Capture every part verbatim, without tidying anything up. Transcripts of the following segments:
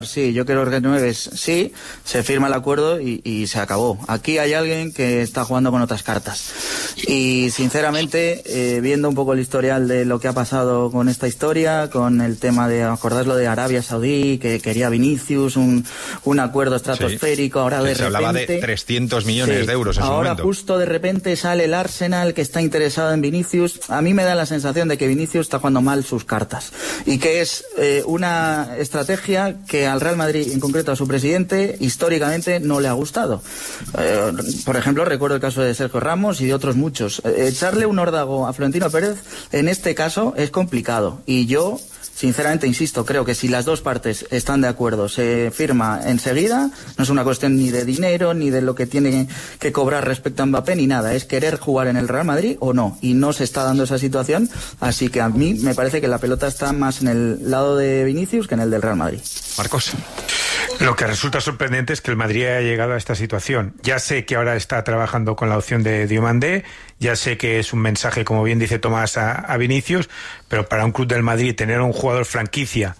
Sí, yo quiero que renueves, sí, se firma el acuerdo y, y se acabó. Aquí hay alguien que está jugando con otras cartas. Y sinceramente, eh, viendo un poco el historial de lo que ha pasado con esta historia, con el tema de, acordáis lo de Arabia Saudí, que quería Vinicius, un, un acuerdo estratosférico, sí. ahora sí, de se repente... hablaba de trescientos millones sí, de euros en su ahora momento. Justo de repente sale el Arsenal que está interesado en Vinicius. A mí me da la sensación de que Vinicius está jugando mal sus cartas. Y que es eh, una estrategia que al Real Madrid, en concreto a su presidente, históricamente no le ha gustado. Eh, por ejemplo, recuerdo el caso de Sergio Ramos y de otros muchos. Eh, echarle un órdago a Florentino Pérez, en este caso, es complicado. Y yo, sinceramente, insisto, creo que si las dos partes están de acuerdo, se firma enseguida, no es una cuestión ni de dinero, ni de lo que tiene que cobrar respecto a Mbappé, ni nada. Es querer jugar en el Real Madrid o no. Y no se está dando esa situación, así que a mí me parece que la pelota está más en el lado de Vinicius que en el del Real Madrid. Marcos. Lo que resulta sorprendente es que el Madrid haya llegado a esta situación. Ya sé que ahora está trabajando con la opción de Diomandé, ya sé que es un mensaje, como bien dice Tomás, a, a Vinicius, pero para un club del Madrid tener un jugador franquicia,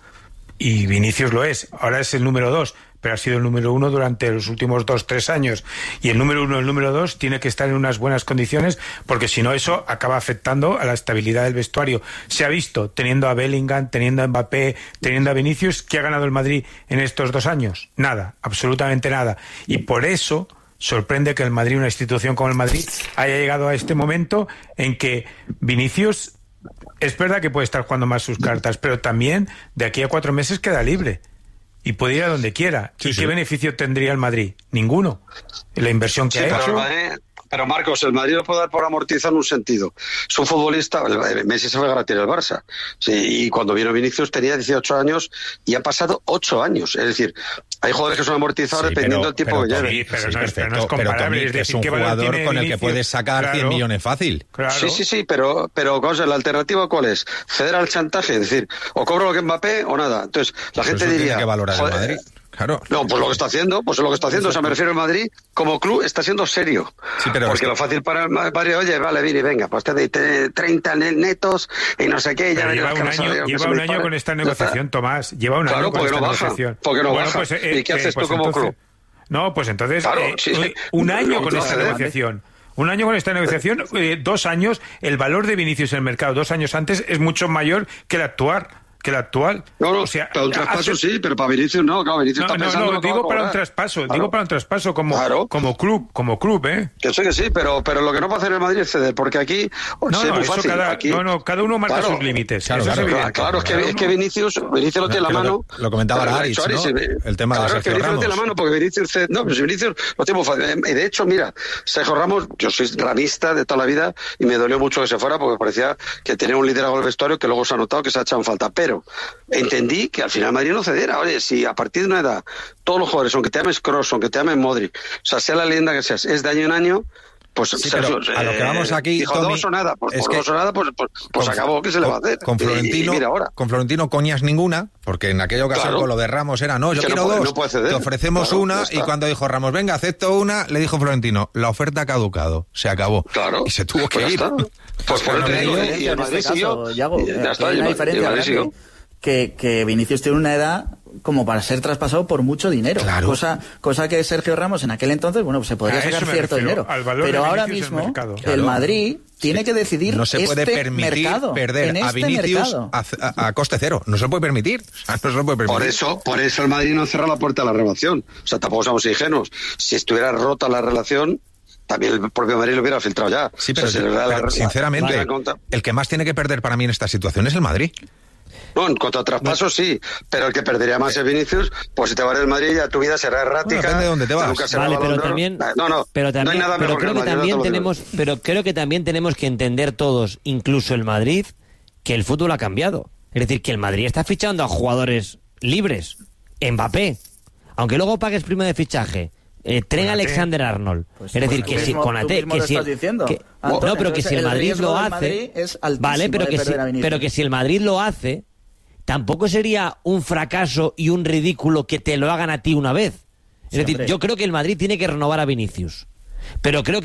y Vinicius lo es, ahora es el número dos, pero ha sido el número uno durante los últimos dos, tres años. Y el número uno, el número dos, tiene que estar en unas buenas condiciones, porque si no eso acaba afectando a la estabilidad del vestuario. Se ha visto, teniendo a Bellingham, teniendo a Mbappé, teniendo a Vinicius, ¿qué ha ganado el Madrid en estos dos años? Nada, absolutamente nada. Y por eso sorprende que el Madrid, una institución como el Madrid, haya llegado a este momento en que Vinicius, es verdad que puede estar jugando más sus cartas, pero también de aquí a cuatro meses queda libre. Y puede ir a donde quiera. Sí, ¿Y sí. qué beneficio tendría el Madrid? Ninguno. La inversión que sí, ha pero hecho... El Madrid, pero Marcos, el Madrid lo puede dar por amortizar en un sentido. Es un futbolista... Messi se fue gratis al Barça. Sí, y cuando vino Vinicius tenía dieciocho años y ha pasado ocho años. Es decir, hay jugadores que son amortizados sí, dependiendo del tiempo que lleven. Sí, pero, sí, no es, pero no es comparable. Pero, Tommy, es, es un jugador con el que puedes sacar claro, cien millones fácil. Claro. Sí, sí, sí, pero, pero cosa, la alternativa ¿cuál es? Ceder al chantaje, es decir, o cobro lo que Mbappé o nada. Entonces, la pero gente diría... Tiene que valorar el Madrid. Claro. No, pues lo que está haciendo, pues lo que está haciendo, o sea, me refiero al Madrid, como club está siendo serio. Sí, pero porque es que... lo fácil para el Madrid, oye, vale, Vini, venga, pues te doy treinta netos y no sé qué. Ya lleva un año, lleva un año con esta negociación, Tomás, lleva un claro, año con esta no negociación. Baja, porque no bueno, baja. Pues, eh, ¿Y qué haces eh, pues tú como entonces, club? No, pues entonces, claro, eh, sí, sí. un año no, con esta negociación. Un año con esta negociación, eh, dos años, el valor de Vinicius en el mercado dos años antes es mucho mayor que el actual. que el actual. No, no, o sea, para un traspaso hace... sí, pero para Vinicius no, claro, Vinicius no, está pensando no, no, digo para cobrar. un traspaso, claro. digo para un traspaso como, claro. como club, como club, ¿eh? Que sé que sí, pero, pero lo que no puede hacer el Madrid es ceder, porque aquí no, sí, no, es muy eso fácil. cada, aquí, no, no, cada uno marca claro, sus límites. Claro, eso claro, es claro, claro, es que, es que Vinicius, Vinicius lo tiene en la mano. Lo, lo comentaba Aritz, ¿no? Aritz, el tema claro, de Sergio es que Vinicius Ramos. lo tiene en la mano, porque Vinicius, no, pues Vinicius lo tiene muy fácil. Y de hecho, mira, Sergio Ramos, yo soy ramista de toda la vida y me dolió mucho que se fuera porque parecía que tenía un liderazgo del vestuario que luego se ha notado que se ha echado en falta. Pero entendí que al final Madrid no cediera. Oye, si a partir de una edad todos los jugadores, aunque te llames Kroos, aunque te llames Modric, o sea, sea la leyenda que seas, es de año en año, pues sí, Sergio, pero a lo que vamos aquí, dijo Tommy, dos o nada, pues es por que dos o nada, pues, pues, pues con, acabó, ¿qué se le va a hacer? Con Florentino, y, y mira ahora. con Florentino coñas ninguna, porque en aquella ocasión claro. con lo de Ramos era, no, yo que quiero no puede, dos, no puede ceder. te ofrecemos claro, una, y cuando dijo Ramos, venga, acepto una, le dijo Florentino, la oferta ha caducado, se acabó. Claro. Y se tuvo que pues ir. Pues por eso te digo, y el Madrid siguió, ya está, hay una diferencia grande. Que, que Vinicius tiene una edad como para ser traspasado por mucho dinero. Claro. Cosa, cosa que Sergio Ramos en aquel entonces, bueno, pues se podría sacar cierto dinero. Pero ahora mismo el, claro. el Madrid tiene sí. que decidir no se puede este permitir mercado, perder este a Vinicius a, a, a coste cero. No se puede permitir. O sea, no se lo puede permitir. Por eso, por eso el Madrid no cerró la puerta a la renovación. O sea, tampoco somos ingenuos. Si estuviera rota la relación, también el propio Madrid lo hubiera filtrado ya. Sí, pero, o sea, si, la, pero la, sinceramente, la, la, el que más tiene que perder para mí en esta situación es el Madrid. No, en cuanto a traspasos sí, pero el que perdería más es Vinicius, pues si te vas del Madrid ya tu vida será errática. Bueno, depende de dónde te vas. Nunca vale, pero también, no, no, pero también, no hay nada pero mejor creo que, que el Madrid, también no tenemos, pero creo que también tenemos que entender todos, incluso el Madrid, que el fútbol ha cambiado. Es decir, que el Madrid está fichando a jugadores libres, Mbappé, aunque luego pagues prima de fichaje. Eh, tren Alexander Arnold. Pues, es decir, que si Konaté, que si que, Antonio, no, pero que si el Madrid lo hace, vale, pero que si, pero que si el Madrid lo hace, tampoco sería un fracaso y un ridículo que te lo hagan a ti una vez. Es sí, decir, hombre. Yo creo que el Madrid tiene que renovar a Vinicius, pero creo que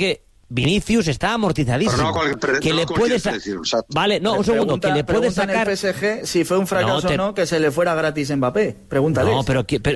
Vinicius está amortizadísimo. Pero no cualquier pre- que no le cualquier puede sa- precio, exacto. Vale, no, un segundo, Pregunta- que le puede pregunta en sacar... el P S G si fue un fracaso No, te- o no que se le fuera gratis Mbappé. Pregúntale. No, pero, que- pero